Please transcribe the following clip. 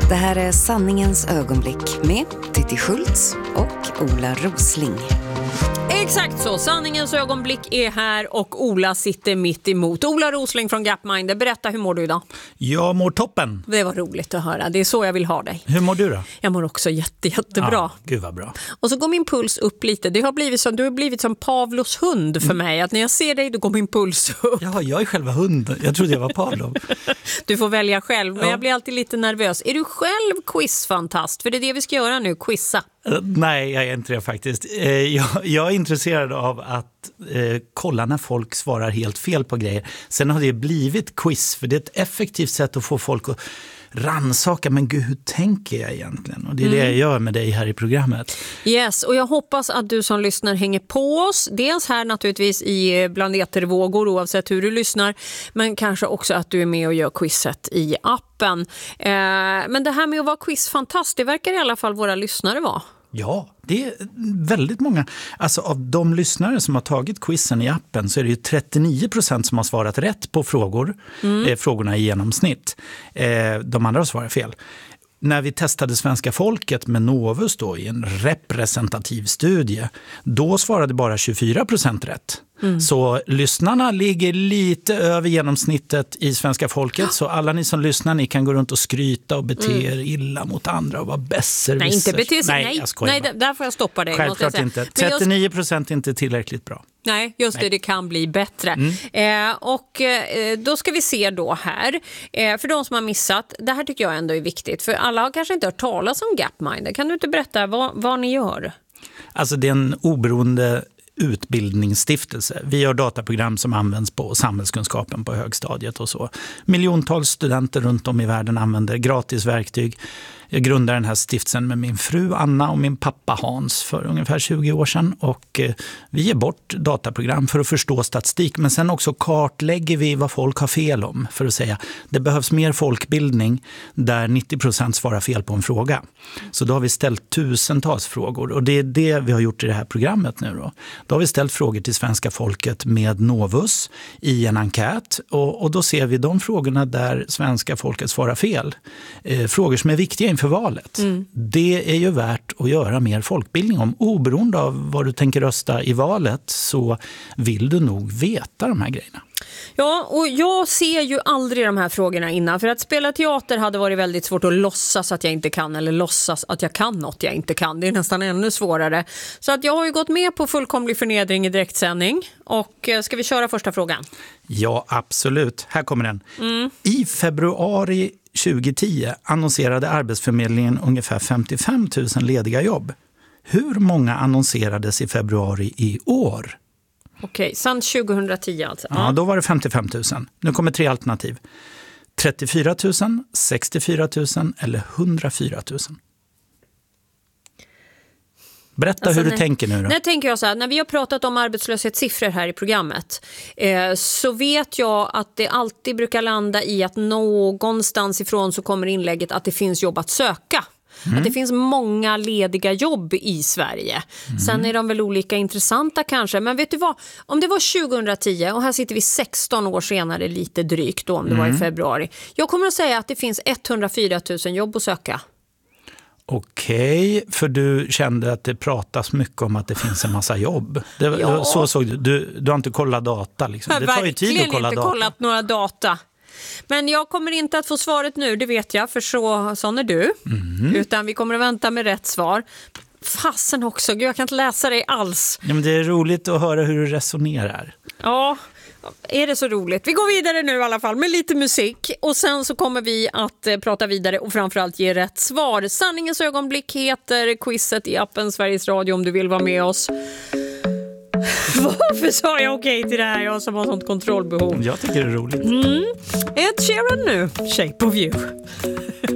Det här är Sanningens ögonblick med Titti Schultz och Ola Rosling. Exakt så, Sanningens ögonblick är här och Ola sitter mitt emot. Ola Rosling från Gapminder, berätta, hur mår du idag? Jag mår toppen. Det var roligt att höra, det är så jag vill ha dig. Hur mår du då? Jag mår också jättebra. Ja, gud vad bra. Och så går min puls upp lite. Du har blivit som Pavlos hund för mig. Att när jag ser dig, då går min puls upp. Ja, jag är själva hunden. Jag trodde jag var Pavlov. Du får välja själv, men jag blir alltid lite nervös. Är du själv quizfantast? För det är det vi ska göra nu, quizza. Nej, jag är inte det faktiskt. Jag är intresserad av att kolla när folk svarar helt fel på grejer. Sen har det blivit quiz, för det är ett effektivt sätt att få folk att ransaka. Men gud, hur tänker jag egentligen? Och det är det jag gör med dig här i programmet. Yes, och jag hoppas att du som lyssnar hänger på oss. Dels här naturligtvis i bland etervågor oavsett hur du lyssnar. Men kanske också att du är med och gör quizet i appen. Men det här med att vara quizfantast, det verkar i alla fall våra lyssnare vara. Ja, det är väldigt många. Alltså av de lyssnare som har tagit quizen i appen så är det ju 39% som har svarat rätt på frågorna i genomsnitt. De andra har svarat fel. När vi testade svenska folket med Novus då, i en representativ studie, då svarade bara 24% rätt. Så lyssnarna ligger lite över genomsnittet i svenska folket. Så alla ni som lyssnar, ni kan gå runt och skryta och bete er illa mot andra och vara besserwisser. Nej, inte bete sig. Nej, där får jag stoppa dig. Självklart inte. 39% är inte tillräckligt bra. Nej, just det kan bli bättre. Då ska vi se då här. För de som har missat, det här tycker jag ändå är viktigt. För alla har kanske inte hört talas om Gapminder. Kan du inte berätta vad ni gör? Alltså det är en oberoende utbildningsstiftelse. Vi gör dataprogram som används på samhällskunskapen på högstadiet och så. Miljontals studenter runt om i världen använder gratis verktyg. Jag grundade den här stiftelsen med min fru Anna och min pappa Hans för ungefär 20 år sedan. Och vi ger bort dataprogram för att förstå statistik. Men sen också kartlägger vi vad folk har fel om. För att säga, det behövs mer folkbildning där 90% svarar fel på en fråga. Så då har vi ställt tusentals frågor. Och det är det vi har gjort i det här programmet nu då. Då har vi ställt frågor till svenska folket med Novus i en enkät. Och då ser vi de frågorna där svenska folket svarar fel. Frågor som är viktiga inför valet. Det är ju värt att göra mer folkbildning om. Oberoende av vad du tänker rösta i valet så vill du nog veta de här grejerna. Ja, och jag ser ju aldrig de här frågorna innan. För att spela teater hade varit väldigt svårt att låtsas att jag inte kan, eller låtsas att jag kan något jag inte kan. Det är nästan ännu svårare. Så att jag har ju gått med på fullkomlig förnedring i direktsändning. Och ska vi köra första frågan? Ja, absolut. Här kommer den. I februari 2010 annonserade Arbetsförmedlingen ungefär 55 000 lediga jobb. Hur många annonserades i februari i år? Okej, sedan 2010 alltså. Ja, då var det 55 000. Nu kommer 3 alternativ. 34 000, 64 000 eller 104 000. Berätta hur du tänker nu då. När tänker jag så här, när vi har pratat om arbetslöshetssiffror här i programmet så vet jag att det alltid brukar landa i att någonstans ifrån så kommer inlägget att det finns jobb att söka. Att det finns många lediga jobb i Sverige. Sen är de väl olika intressanta kanske. Men vet du vad? Om det var 2010 och här sitter vi 16 år senare lite drygt då, om det var i februari. Jag kommer att säga att det finns 104 000 jobb att söka. Okej, för du kände att det pratas mycket om att det finns en massa jobb. Så såg du har inte kollat data liksom. Det tar ju tid att kolla data. Jag har verkligen inte kollat några data. Men jag kommer inte att få svaret nu, det vet jag, för sån är du. Utan vi kommer att vänta med rätt svar. Fasen också, jag kan inte läsa dig alls. Ja, men det är roligt att höra hur du resonerar. Ja, är det så roligt? Vi går vidare nu i alla fall med lite musik. Och sen så kommer vi att prata vidare och framförallt ge rätt svar. Sanningens ögonblick heter quizet i appen Sveriges Radio om du vill vara med oss. Varför sa jag okej till det här? Jag som har sånt kontrollbehov. Jag tycker det är roligt. Ed Sheeran nu, Shape of You.